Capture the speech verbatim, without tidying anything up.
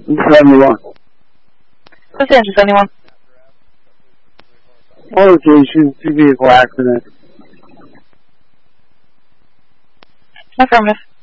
seventy-one. What's the answer, seventy-one? Location, two vehicle accident. Affirmative.